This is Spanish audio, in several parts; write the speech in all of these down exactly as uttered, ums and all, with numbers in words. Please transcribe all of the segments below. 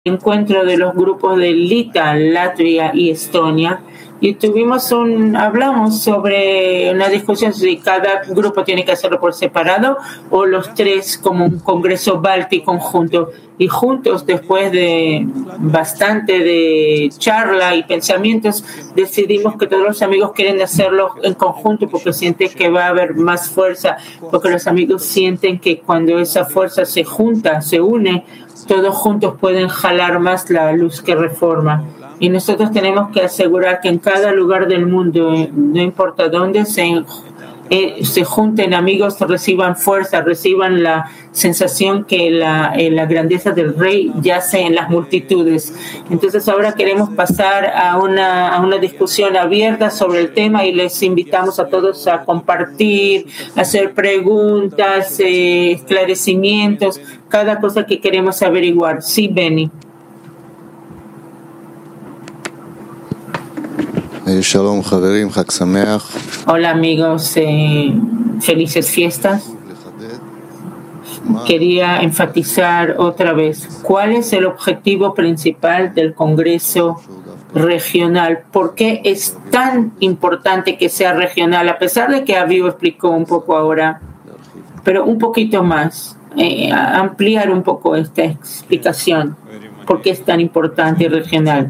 encuentro de los grupos de Lita, Latvia y Estonia, y tuvimos un, hablamos sobre una discusión si cada grupo tiene que hacerlo por separado o los tres como un congreso Balti conjunto. Y juntos, después de bastante de charla y pensamientos, decidimos que todos los amigos quieren hacerlo en conjunto porque sienten que va a haber más fuerza, porque los amigos sienten que cuando esa fuerza se junta, se une, todos juntos pueden jalar más la luz que reforma. Y nosotros tenemos que asegurar que en cada lugar del mundo, no importa dónde, se, eh, se junten amigos, reciban fuerza, reciban la sensación que la, eh, la grandeza del Rey yace en las multitudes. Entonces ahora queremos pasar a una, a una discusión abierta sobre el tema y les invitamos a todos a compartir, a hacer preguntas, eh, esclarecimientos, cada cosa que queremos averiguar. Sí, Benny. Hola amigos, eh, felices fiestas. Quería enfatizar otra vez, ¿cuál es el objetivo principal del Congreso regional? ¿Por qué es tan importante que sea regional? A pesar de que Aviv explicó un poco ahora, pero un poquito más, eh, ampliar un poco esta explicación. ¿Por qué es tan importante y regional?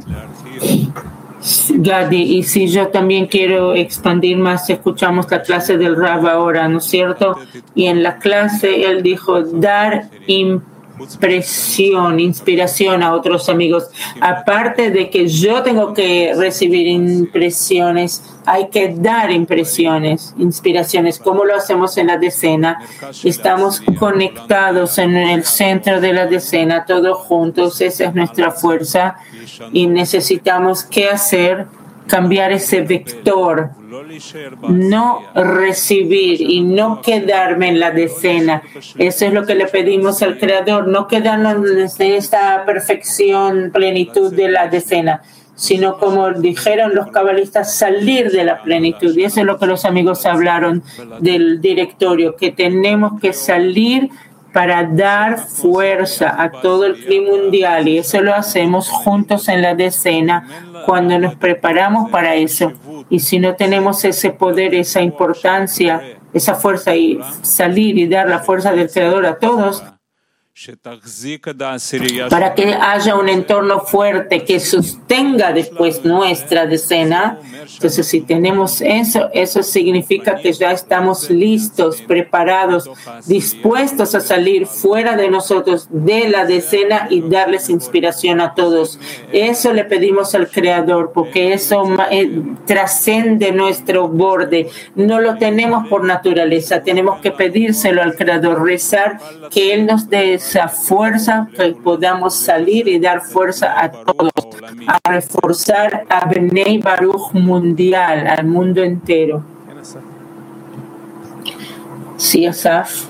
Gadi, y si yo también quiero expandir más, escuchamos la clase del Rab ahora, ¿no es cierto? Y en la clase él dijo dar impresión, inspiración a otros amigos. Aparte de que yo tengo que recibir impresiones, hay que dar impresiones, inspiraciones. ¿Cómo lo hacemos en la decena? Estamos conectados en el centro de la decena, todos juntos, esa es nuestra fuerza. Y necesitamos qué hacer, cambiar ese vector, no recibir y no quedarme en la decena. Eso es lo que le pedimos al Creador, no quedarnos en esta perfección, plenitud de la decena, sino como dijeron los cabalistas, salir de la plenitud. Y eso es lo que los amigos hablaron del directorio, que tenemos que salir para dar fuerza a todo el clima mundial, y eso lo hacemos juntos en la decena cuando nos preparamos para eso. Y si no tenemos ese poder, esa importancia, esa fuerza y salir y dar la fuerza del Creador a todos, para que haya un entorno fuerte que sostenga después nuestra decena. Entonces, si tenemos eso, eso significa que ya estamos listos, preparados, dispuestos a salir fuera de nosotros de la decena y darles inspiración a todos. Eso le pedimos al Creador, porque eso eh, trascende nuestro borde. No lo tenemos por naturaleza, tenemos que pedírselo al Creador, rezar que Él nos dé esa fuerza, que podamos salir y dar fuerza a todos, a reforzar a Bnei Baruch mundial, al mundo entero. Sí, Asaf.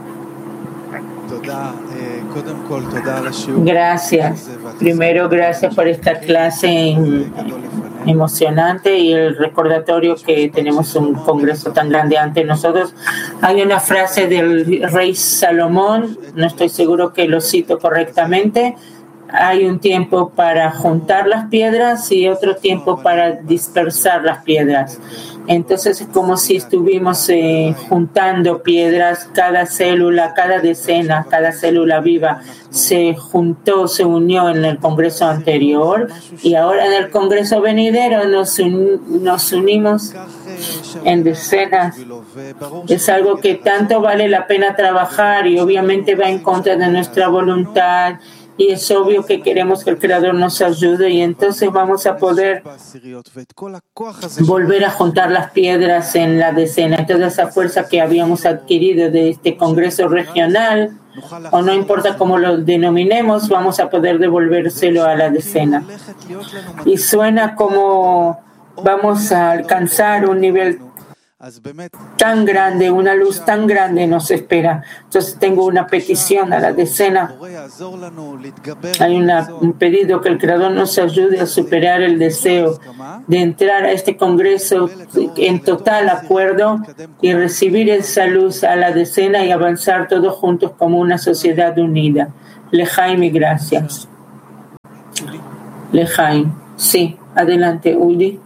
Gracias. Primero, gracias por esta clase emocionante y el recordatorio que tenemos un congreso tan grande ante nosotros. Hay una frase del rey Salomón, no estoy seguro que lo cito correctamente. Hay un tiempo para juntar las piedras y otro tiempo para dispersar las piedras. Entonces es como si estuvimos eh, juntando piedras, cada célula, cada decena, cada célula viva se juntó, se unió en el congreso anterior y ahora en el congreso venidero nos, un, nos unimos en decenas. Es algo que tanto vale la pena trabajar y obviamente va en contra de nuestra voluntad. Y es obvio que queremos que el Creador nos ayude y entonces vamos a poder volver a juntar las piedras en la decena. Toda esa fuerza que habíamos adquirido de este Congreso regional, o no importa cómo lo denominemos, vamos a poder devolvérselo a la decena. Y suena como vamos a alcanzar un nivel tan grande, una luz tan grande nos espera. Entonces tengo una petición a la decena. Hay una, un pedido que el Creador nos ayude a superar el deseo de entrar a este congreso en total acuerdo y recibir esa luz a la decena y avanzar todos juntos como una sociedad unida. Lejaim y gracias. Lejaim. Sí, adelante, Uli.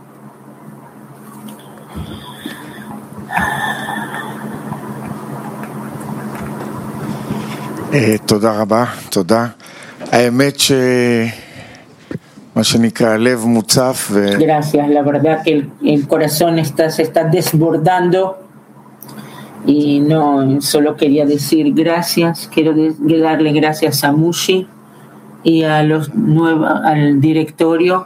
תודה רבה, תודה. האמת ש... מה שנקרא, לב מוצף ו... Gracias, la verdad que el, el corazón está, se está desbordando y no, solo quería decir gracias, quiero de, darle gracias a Mushi y a los nuevos, al directorio.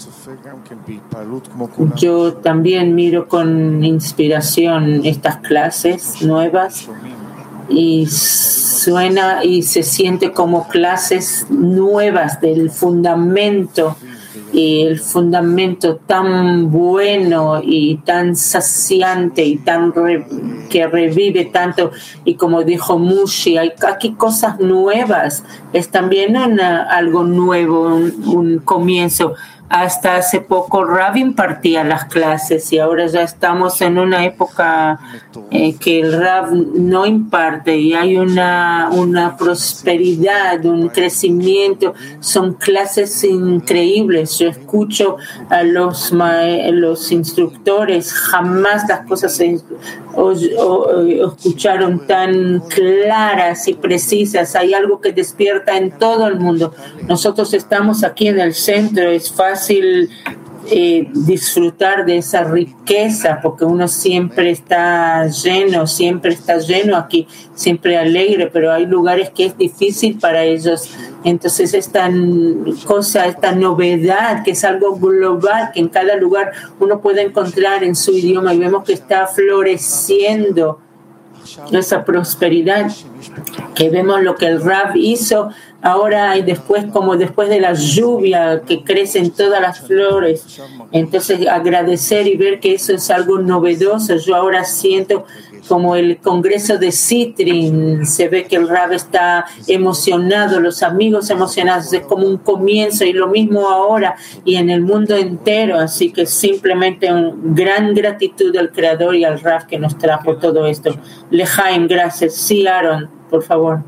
Yo también miro con inspiración estas clases nuevas y suena y se siente como clases nuevas del fundamento, y el fundamento tan bueno y tan saciante y tan re, que revive tanto, y como dijo Mushi, hay aquí cosas nuevas, es también una, algo nuevo, un, un comienzo. Hasta hace poco Rav impartía las clases y ahora ya estamos en una época eh, que el Rav no imparte y hay una, una prosperidad, un crecimiento. Son clases increíbles. Yo escucho a los, los instructores, jamás las cosas se o, o, escucharon tan claras y precisas. Hay algo que despierta en todo el mundo. Nosotros estamos aquí en el centro, es fácil fácil eh, disfrutar de esa riqueza porque uno siempre está lleno, siempre está lleno aquí, siempre alegre, pero hay lugares que es difícil para ellos. Entonces esta cosa, esta novedad que es algo global, que en cada lugar uno puede encontrar en su idioma, y vemos que está floreciendo esa prosperidad, que vemos lo que el Rav hizo ahora y después, como después de la lluvia que crecen todas las flores. Entonces agradecer y ver que eso es algo novedoso. Yo ahora siento como el congreso de Citrin, se ve que el Rav está emocionado, los amigos emocionados, es como un comienzo, y lo mismo ahora y en el mundo entero. Así que simplemente una gran gratitud al Creador y al Rav que nos trajo todo esto. Lejaim, gracias. Sí, Aaron, por favor.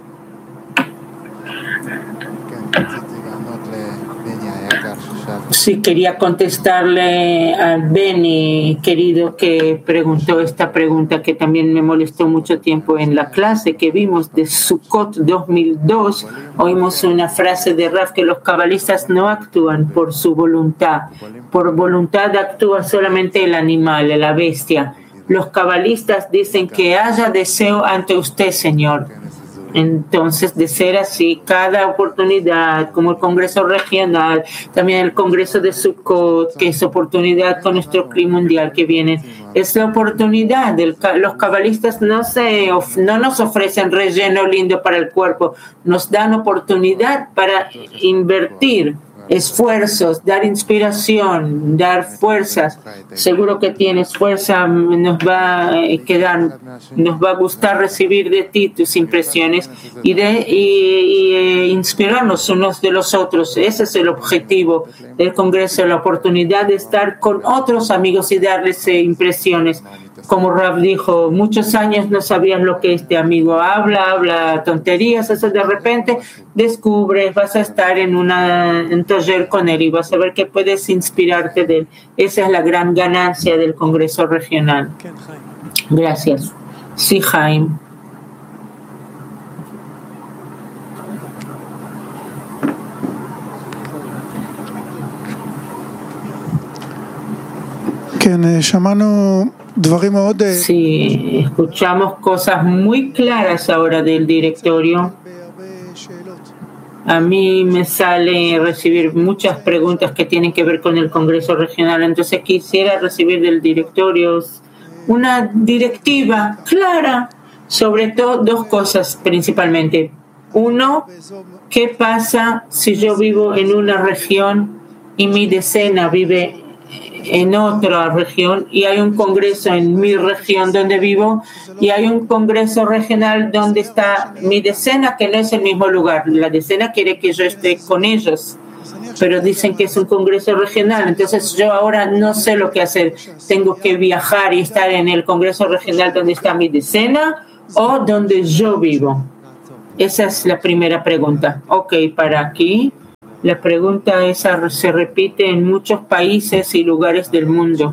Sí, quería contestarle a Benny, querido, que preguntó esta pregunta que también me molestó mucho tiempo en la clase que vimos de Sukkot dos mil dos. Oímos una frase de Rav que los cabalistas no actúan por su voluntad. Por voluntad actúa solamente el animal, la bestia. Los cabalistas dicen que haya deseo ante usted, Señor. Entonces, de ser así, cada oportunidad, como el Congreso Regional, también el Congreso de Sukkot, que es oportunidad con nuestro clima mundial que viene, es la oportunidad. Del, los cabalistas no, se, no nos ofrecen relleno lindo para el cuerpo, nos dan oportunidad para invertir esfuerzos, dar inspiración, dar fuerzas. Seguro que tienes fuerza, nos va a quedar, nos va a gustar recibir de ti tus impresiones y de y, y, e inspirarnos unos de los otros. Ese es el objetivo del Congreso, la oportunidad de estar con otros amigos y darles eh, impresiones. Como Rav dijo, muchos años no sabías lo que este amigo habla, habla tonterías, eso de repente descubres, vas a estar en una en taller con él y vas a ver que puedes inspirarte de él. Esa es la gran ganancia del Congreso Regional. Gracias. Sí, Jaime. Sí, escuchamos cosas muy claras ahora del directorio. A mí me sale recibir muchas preguntas que tienen que ver con el Congreso Regional, entonces quisiera recibir del directorio una directiva clara sobre todo dos cosas principalmente. Uno, ¿qué pasa si yo vivo en una región y mi decena vive en otra región y hay un congreso en mi región donde vivo y hay un congreso regional donde está mi decena, que no es el mismo lugar? La decena quiere que yo esté con ellos, pero dicen que es un congreso regional, entonces yo ahora no sé lo que hacer. Tengo que viajar y estar en el congreso regional donde está mi decena o donde yo vivo. Esa es la primera pregunta. Ok, para aquí La pregunta esa se repite en muchos países y lugares del mundo.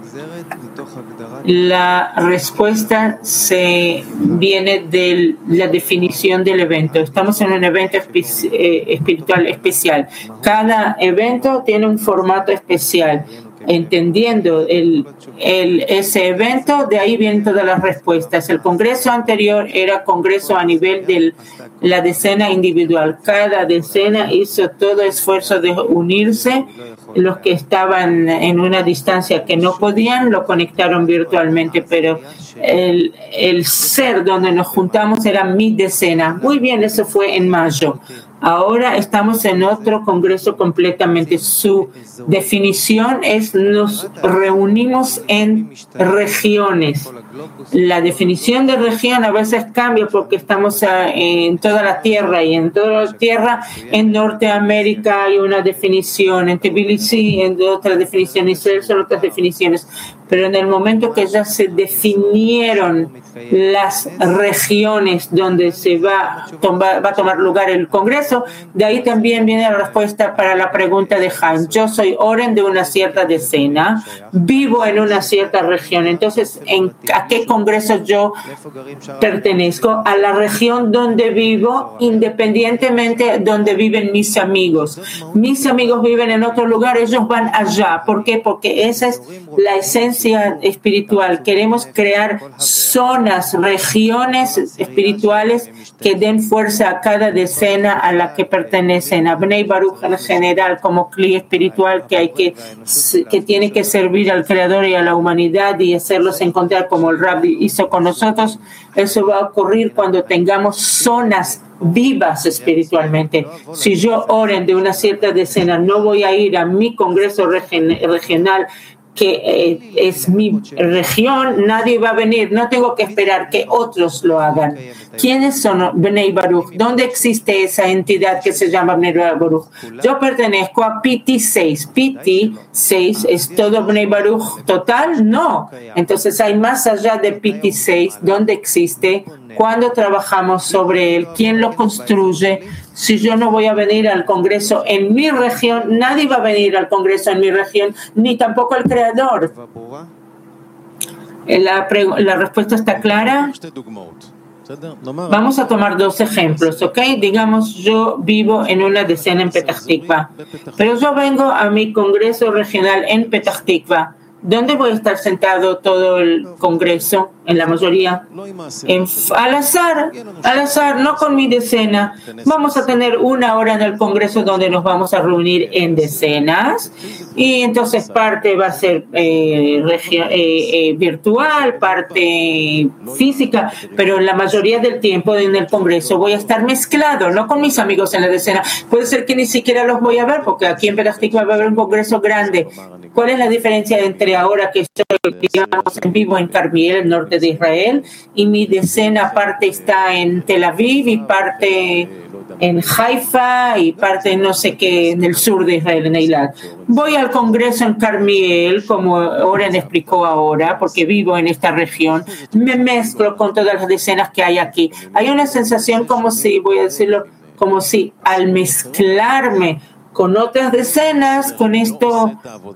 La respuesta se viene de la definición del evento. Estamos en un evento espe- eh, espiritual especial. Cada evento tiene un formato especial. Entendiendo el, el, ese evento, de ahí vienen todas las respuestas. El congreso anterior era congreso a nivel de la decena individual. Cada decena hizo todo esfuerzo de unirse. Los que estaban en una distancia que no podían, lo conectaron virtualmente, pero el, el ser donde nos juntamos era mi decena. Muy bien, eso fue en mayo. Ahora estamos en otro congreso completamente. Su definición es nos reunimos en regiones. La definición de región a veces cambia porque estamos en toda la tierra y en toda la tierra en Norteamérica hay una definición, en Tbilisi en otra definición, en Israel son otras definiciones. Pero en el momento que ya se definieron las regiones donde se va, va a tomar lugar el Congreso, de ahí también viene la respuesta para la pregunta de Haim. Yo soy Oren de una cierta decena, vivo en una cierta región. Entonces, ¿en, ¿a qué Congreso yo pertenezco? A la región donde vivo, independientemente de donde viven mis amigos. Mis amigos viven en otro lugar, ellos van allá. ¿Por qué? Porque esa es la esencia espiritual. Queremos crear zonas, regiones espirituales que den fuerza a cada decena a la que pertenecen. A Bnei Baruch en general como cli espiritual que hay que que tiene que servir al Creador y a la humanidad y hacerlos encontrar como el Rabbi hizo con nosotros. Eso va a ocurrir cuando tengamos zonas vivas espiritualmente. Si yo oren de una cierta decena, no voy a ir a mi congreso regen- regional que eh, es mi región, nadie va a venir, no tengo que esperar que otros lo hagan. ¿Quiénes son Bnei Baruch? ¿Dónde existe esa entidad que se llama Bnei Baruch? Yo pertenezco a P T seis. P T seis es todo Bnei Baruch total, no. Entonces hay más allá de P T seis, ¿dónde existe? ¿Cuándo trabajamos sobre él? ¿Quién lo construye? Si yo no voy a venir al Congreso en mi región, nadie va a venir al Congreso en mi región, ni tampoco el Creador. La, la respuesta está clara. Vamos a tomar dos ejemplos, ¿ok? Digamos, yo vivo en una decena en Petah Tikva, pero yo vengo a mi Congreso regional en Petah Tikva. ¿Dónde voy a estar sentado todo el Congreso? En la mayoría, en, al azar, al azar, no con mi decena. Vamos a tener una hora en el Congreso donde nos vamos a reunir en decenas y entonces parte va a ser eh, regio, eh, eh, virtual, parte física, pero la mayoría del tiempo en el Congreso voy a estar mezclado, no con mis amigos en la decena. Puede ser que ni siquiera los voy a ver porque aquí en Petah Tikva va a haber un Congreso grande. ¿Cuál es la diferencia entre ahora que estoy, digamos, en vivo en Carmiel, el norte de Israel, y mi decena parte está en Tel Aviv y parte en Haifa y parte no sé qué en el sur de Israel, en Eilat? Voy al Congreso en Carmiel, como Oren explicó ahora, porque vivo en esta región, me mezclo con todas las decenas que hay aquí. Hay una sensación como si, voy a decirlo, como si al mezclarme con otras decenas, con esto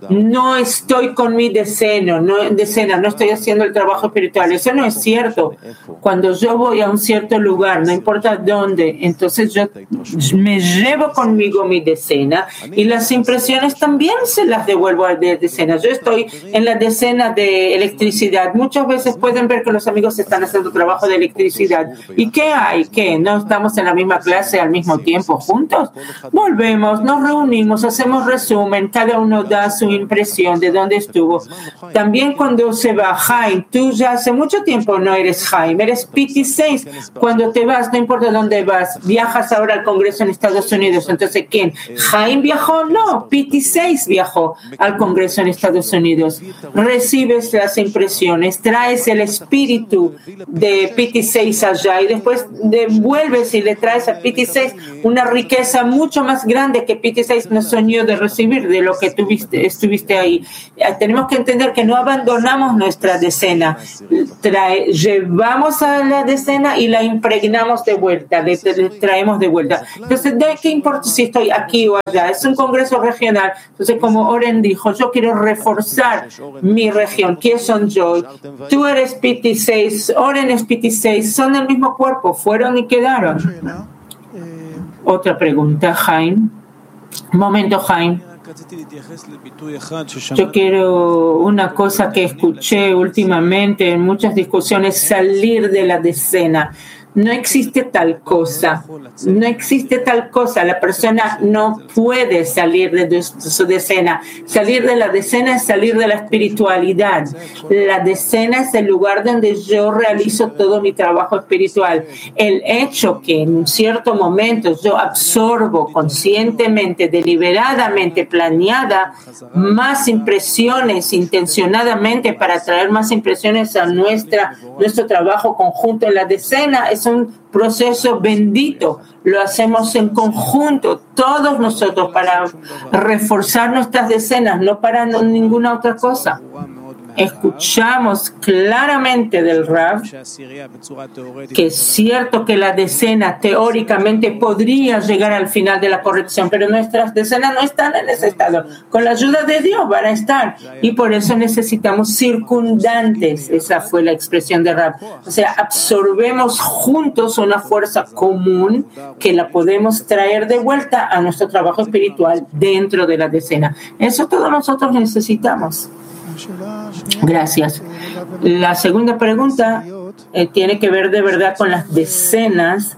no estoy con mi deceno, no, decena, no estoy haciendo el trabajo espiritual. Eso no es cierto. Cuando yo voy a un cierto lugar, no importa dónde, entonces yo me llevo conmigo mi decena y las impresiones también se las devuelvo a la decena. Yo estoy en la decena de electricidad. Muchas veces pueden ver que los amigos están haciendo trabajo de electricidad. ¿Y qué hay? ¿Qué? ¿No estamos en la misma clase al mismo tiempo juntos? Volvemos, nos reunimos, hacemos resumen, cada uno da su impresión de dónde estuvo. También cuando se va Jaime, tú ya hace mucho tiempo no eres Jaime, eres P T seis. Cuando te vas, no importa dónde vas, viajas ahora al Congreso en Estados Unidos. Entonces, ¿quién? ¿Jaime viajó? No, P T seis viajó al Congreso en Estados Unidos. Recibes las impresiones, traes el espíritu de P T seis allá y después devuelves y le traes a P T seis una riqueza mucho más grande que P T veintiséis no soñó de recibir de lo que tuviste, estuviste ahí. Tenemos que entender que no abandonamos nuestra decena, Trae, llevamos a la decena y la impregnamos de vuelta, le, le traemos de vuelta. Entonces, ¿de qué importa si estoy aquí o allá? Es un congreso regional. Entonces, como Oren dijo, yo quiero reforzar mi región. ¿Quién son yo? Tú eres P T seis, Oren es P T seis, son el mismo cuerpo, fueron y quedaron. Otra pregunta, Jaime. Un momento, Jaime. Yo quiero una cosa que escuché últimamente en muchas discusiones, salir de la decena. No existe tal cosa, no existe tal cosa. La persona no puede salir de su decena. Salir de la decena es salir de la espiritualidad. La decena es el lugar donde yo realizo todo mi trabajo espiritual. El hecho que en un cierto momento yo absorbo conscientemente, deliberadamente, planeada, más impresiones intencionadamente para traer más impresiones a nuestra, nuestro trabajo conjunto en la decena, es un proceso bendito. Lo hacemos en conjunto, todos nosotros, para reforzar nuestras decenas, no para no, ninguna otra cosa. Escuchamos claramente del Rav que es cierto que la decena teóricamente podría llegar al final de la corrección, pero nuestras decenas no están en ese estado. Con la ayuda de Dios van a estar, y por eso necesitamos circundantes. Esa fue la expresión de Rav. O sea, absorbemos juntos una fuerza común que la podemos traer de vuelta a nuestro trabajo espiritual dentro de la decena. Eso todos nosotros necesitamos. Gracias. La segunda pregunta eh, tiene que ver de verdad con las decenas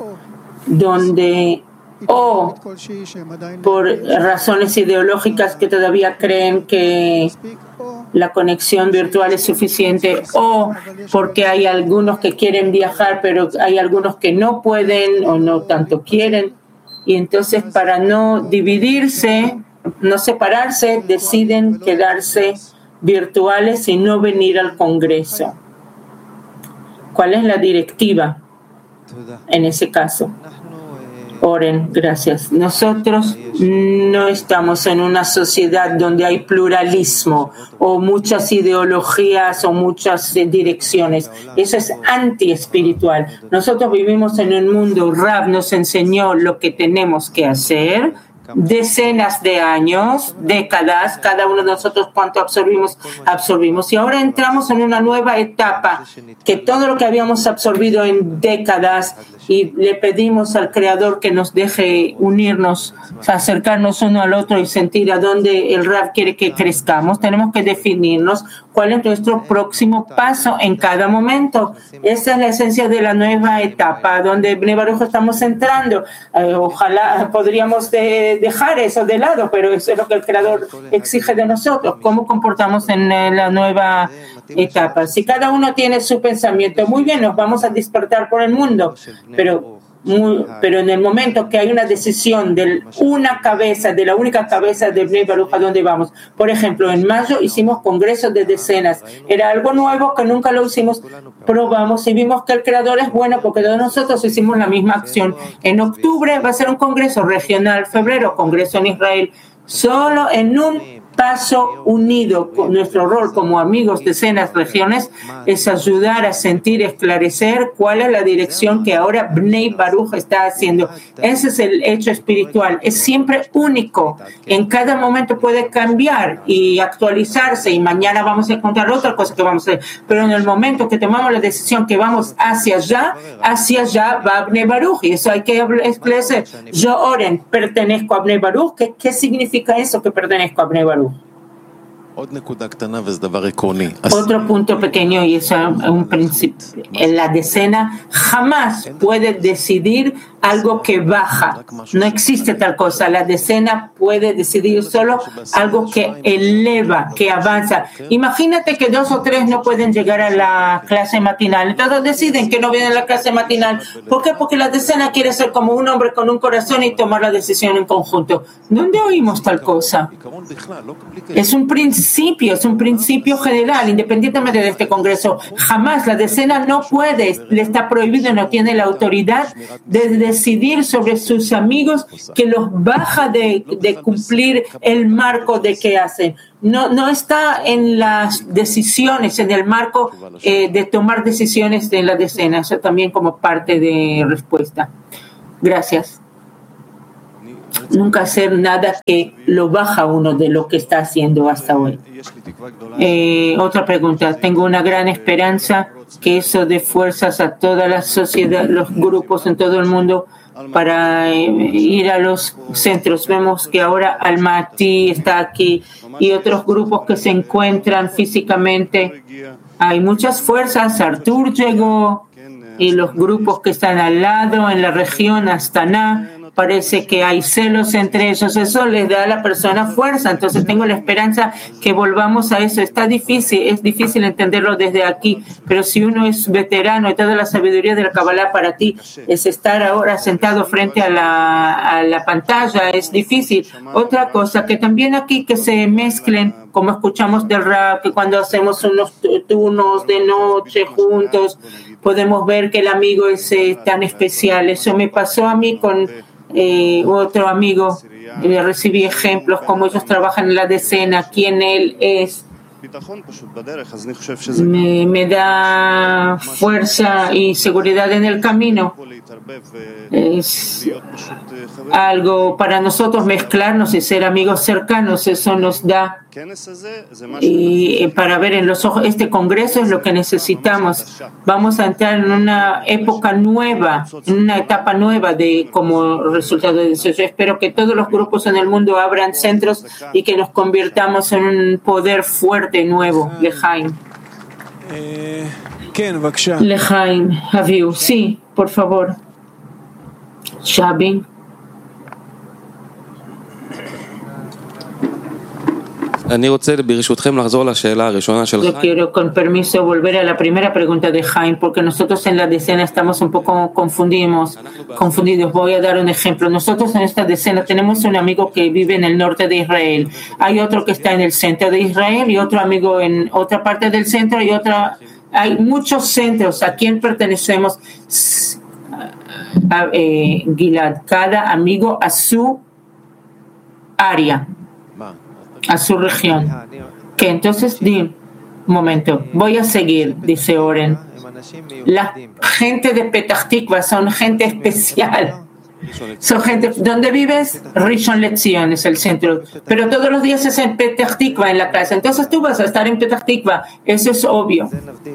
donde o por razones ideológicas que todavía creen que la conexión virtual es suficiente, o porque hay algunos que quieren viajar pero hay algunos que no pueden o no tanto quieren, y entonces para no dividirse, no separarse, deciden quedarse virtuales y no venir al Congreso. ¿Cuál es la directiva en ese caso? Oren, gracias. Nosotros no estamos en una sociedad donde hay pluralismo o muchas ideologías o muchas direcciones. Eso es anti-espiritual. Nosotros vivimos en un mundo, Rav nos enseñó lo que tenemos que hacer, decenas de años, décadas, cada uno de nosotros cuánto absorbimos, absorbimos. Y ahora entramos en una nueva etapa, que todo lo que habíamos absorbido en décadas, y le pedimos al Creador que nos deje unirnos, acercarnos uno al otro y sentir a dónde el Rav quiere que crezcamos. Tenemos que definirnos cuál es nuestro próximo paso en cada momento. Esa es la esencia de la nueva etapa donde Bnei Baruch estamos entrando. Eh, ojalá podríamos de, dejar eso de lado, pero eso es lo que el Creador exige de nosotros. ¿Cómo comportamos en eh, la nueva etapa? Si cada uno tiene su pensamiento, muy bien, nos vamos a despertar por el mundo, pero Muy, pero en el momento que hay una decisión de una cabeza, de la única cabeza de Bnei Baruch, ¿a dónde vamos? Por ejemplo, en mayo hicimos congresos de decenas. Era algo nuevo que nunca lo hicimos. Probamos y vimos que el Creador es bueno porque todos nosotros hicimos la misma acción. En octubre va a ser un congreso regional, febrero, congreso en Israel. Solo en un paso unido, con nuestro rol como amigos de decenas regiones es ayudar a sentir, esclarecer cuál es la dirección que ahora Bnei Baruch está haciendo. Ese es el hecho espiritual, es siempre único, en cada momento puede cambiar y actualizarse, y mañana vamos a encontrar otra cosa que vamos a hacer, pero en el momento que tomamos la decisión que vamos hacia allá, hacia allá va Bnei Baruch, y eso hay que esclarecer. Yo, Oren, pertenezco a Bnei Baruch. ¿Qué, qué significa eso que pertenezco a Bnei Baruch? Otro punto pequeño, y es un principio. En la decena jamás puede decidir algo que baja. No existe tal cosa. La decena puede decidir solo algo que eleva, que avanza. Imagínate que dos o tres no pueden llegar a la clase matinal. Entonces deciden que no vienen a la clase matinal. ¿Por qué? Porque la decena quiere ser como un hombre con un corazón y tomar la decisión en conjunto. ¿Dónde oímos tal cosa? Es un principio principio, es un principio general, independientemente de este Congreso. Jamás la decena no puede, le está prohibido, no tiene la autoridad de decidir sobre sus amigos que los baja de, de cumplir el marco de qué hacen. No, no está en las decisiones, en el marco eh, de tomar decisiones de la decena. Eso también como parte de respuesta. Gracias. Nunca hacer nada que lo baja uno de lo que está haciendo hasta hoy. Eh, otra pregunta. Tengo una gran esperanza que eso dé fuerzas a toda la sociedad, los grupos en todo el mundo para eh, ir a los centros. Vemos que ahora Almaty está aquí y otros grupos que se encuentran físicamente. Hay muchas fuerzas. Artur llegó y los grupos que están al lado en la región Astana. Parece que hay celos entre ellos, eso les da a la persona fuerza. Entonces tengo la esperanza que volvamos a eso. Está difícil, es difícil entenderlo desde aquí, pero si uno es veterano y toda la sabiduría de la Kabbalah para ti es estar ahora sentado frente a la, a la pantalla, es difícil. Otra cosa, que también aquí que se mezclen, como escuchamos del rap, que cuando hacemos unos turnos de noche juntos, podemos ver que el amigo es eh, tan especial. Eso me pasó a mí con Eh, otro amigo, eh, recibí ejemplos como ellos trabajan en la decena, quién él es. Me, me da fuerza y seguridad en el camino. Es algo para nosotros mezclarnos y ser amigos cercanos, eso nos da. Y para ver en los ojos, este congreso es lo que necesitamos. Vamos a entrar en una época nueva, en una etapa nueva de como resultado de eso. Yo espero que todos los grupos en el mundo abran centros y que nos convirtamos en un poder fuerte nuevo. Lejaim. Lejaim, Aviu. Sí, por favor. Shabin. Yo quiero, con permiso, volver a la primera pregunta de Jaime, porque nosotros en la decena estamos un poco confundidos. confundidos. Voy a dar un ejemplo. Nosotros en esta decena tenemos un amigo que vive en el norte de Israel. Hay otro que está en el centro de Israel y otro amigo en otra parte del centro y otra. Hay muchos centros. ¿A quién pertenecemos? A, eh, Gilad, cada amigo a su área, a su región. Que entonces, di, un momento, voy a seguir, dice Oren. La gente de Petah Tikva son gente especial. Son gente, ¿dónde vives? Rishon LeZion es el centro, pero todos los días es en Petah Tikva en la casa. Entonces tú vas a estar en Petah Tikva, eso es obvio.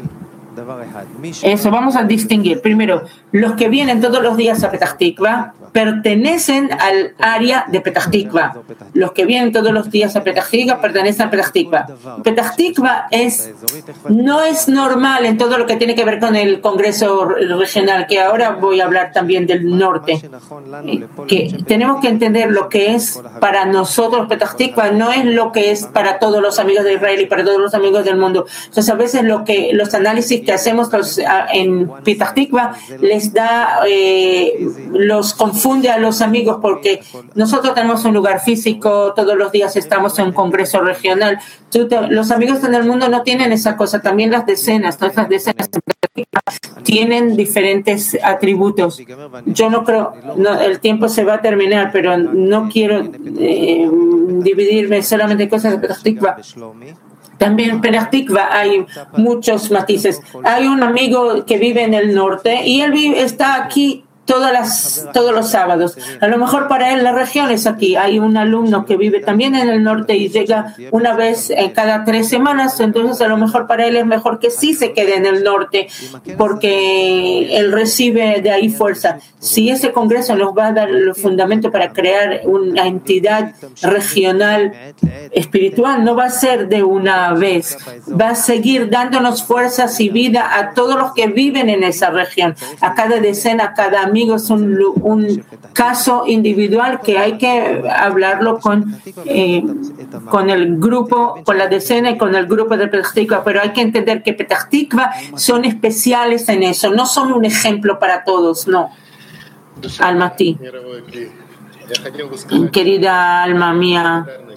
Eso vamos a distinguir. Primero, los que vienen todos los días a Petah Tikva pertenecen al área de Petah Tikva. Los que vienen todos los días a Petah Tikva pertenecen a Petah Tikva. Petah Tikva es, no es normal en todo lo que tiene que ver con el Congreso Regional, que ahora voy a hablar también del norte. Que tenemos que entender lo que es para nosotros Petah Tikva, no es lo que es para todos los amigos de Israel y para todos los amigos del mundo. Entonces, a veces lo que los análisis que hacemos los, en Petah Tikva les da, eh, los confunde a los amigos, porque nosotros tenemos un lugar físico, todos los días estamos en un congreso regional. Los amigos en el mundo no tienen esa cosa, también las decenas, todas las decenas tienen diferentes atributos. Yo no creo, no, el tiempo se va a terminar, pero no quiero eh, dividirme solamente en cosas de Petah Tikva. También en Petah Tikva hay muchos matices. Hay un amigo que vive en el norte y él vive, está aquí todas las, todos los sábados. A lo mejor para él la región es aquí. Hay un alumno que vive también en el norte y llega una vez en cada tres semanas, entonces a lo mejor para él es mejor que sí se quede en el norte, porque él recibe de ahí fuerza. Si ese congreso nos va a dar el fundamento para crear una entidad regional espiritual, no va a ser de una vez, va a seguir dándonos fuerzas y vida a todos los que viven en esa región, a cada decena, a cada amigo. Es un, un caso individual que hay que hablarlo con, eh, con el grupo, con la decena y con el grupo de Petah Tikva, pero hay que entender que Petah Tikva son especiales en eso, no son un ejemplo para todos, no. Almaty, querida alma mía,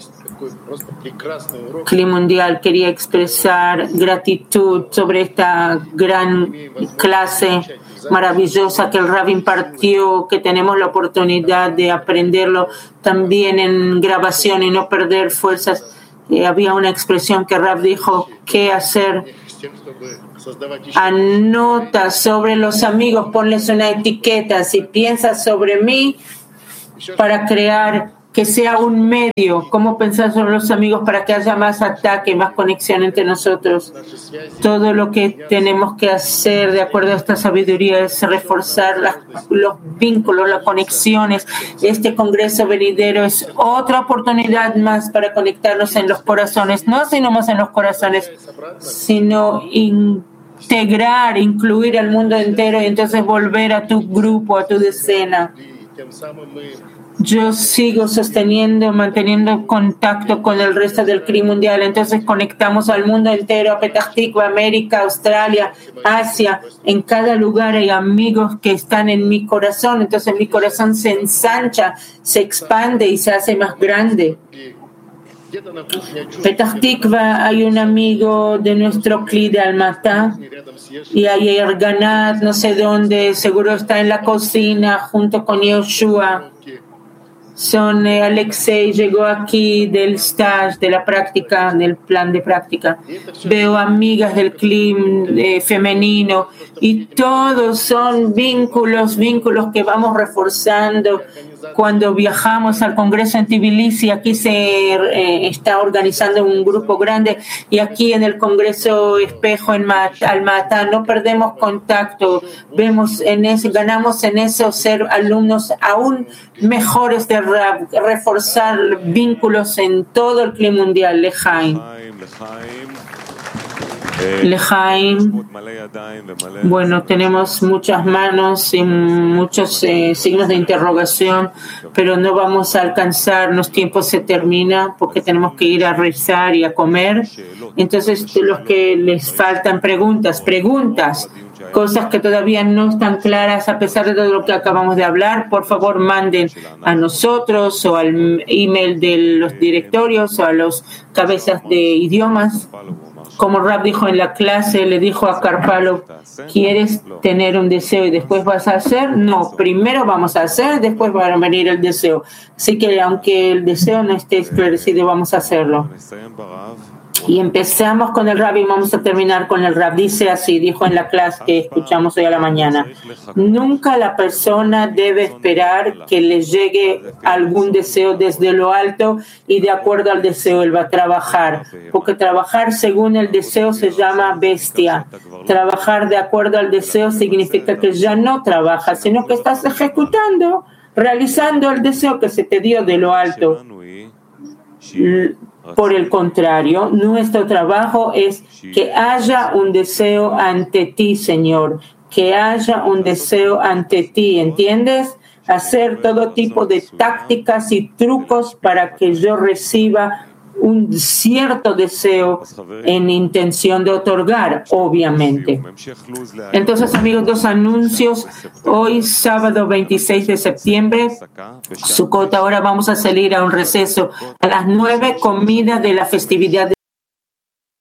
Cli Mundial quería expresar gratitud sobre esta gran clase maravillosa que el Rab impartió, que tenemos la oportunidad de aprenderlo también en grabación y no perder fuerzas. Eh, había una expresión que Rab dijo: ¿qué hacer? Anota sobre los amigos, ponles una etiqueta. Si piensas sobre mí, para crear que sea un medio. ¿Cómo pensar sobre los amigos para que haya más ataque, más conexión entre nosotros? Todo lo que tenemos que hacer de acuerdo a esta sabiduría es reforzar las, los vínculos, las conexiones. Este congreso venidero es otra oportunidad más para conectarnos en los corazones, no sino más en los corazones, sino integrar, incluir al mundo entero y entonces volver a tu grupo, a tu decena. Yo sigo sosteniendo, manteniendo contacto con el resto del Cli Mundial. Entonces conectamos al mundo entero, a Petah Tikva, América, Australia, Asia. En cada lugar hay amigos que están en mi corazón. Entonces mi corazón se ensancha, se expande y se hace más grande. Petah Tikva, hay un amigo de nuestro Cli de Almatá y hay Erganat, no sé dónde, seguro está en la cocina junto con Yoshua. Son eh, Alexei llegó aquí del stage, de la práctica, del plan de práctica. Veo amigas del Cli eh, femenino y todos son vínculos, vínculos que vamos reforzando. Cuando viajamos al Congreso en Tbilisi, aquí se eh, está organizando un grupo grande y aquí en el Congreso Espejo en Almatá no perdemos contacto, vemos en ese, ganamos en eso ser alumnos aún mejores de Rab, reforzar vínculos en todo el Cli Mundial. Lejaim. Lejaim. Bueno, tenemos muchas manos y muchos eh, signos de interrogación, pero no vamos a alcanzar, los tiempos se termina porque tenemos que ir a rezar y a comer. Entonces, los que les faltan preguntas, preguntas, cosas que todavía no están claras a pesar de todo lo que acabamos de hablar, por favor manden a nosotros o al email de los directorios o a los cabezas de idiomas. Como Rab dijo en la clase, le dijo a Karpalov: ¿quieres tener un deseo y después vas a hacer? No, primero vamos a hacer, después va a venir el deseo. Así que aunque el deseo no esté esclarecido, vamos a hacerlo. Y empezamos con el Rab y vamos a terminar con el Rab. Dice así, dijo en la clase que escuchamos hoy a la mañana: nunca la persona debe esperar que le llegue algún deseo desde lo alto y de acuerdo al deseo él va a trabajar, porque trabajar según el deseo se llama bestia. Trabajar de acuerdo al deseo significa que ya no trabajas, sino que estás ejecutando, realizando el deseo que se te dio de lo alto. Por el contrario, nuestro trabajo es que haya un deseo ante ti, Señor, que haya un deseo ante ti, ¿entiendes? Hacer todo tipo de tácticas y trucos para que yo reciba un cierto deseo en intención de otorgar, obviamente. Entonces, amigos, dos anuncios. Hoy, sábado veintiséis de septiembre, Sukkot, ahora vamos a salir a un receso. A las nueve, comida de la festividad de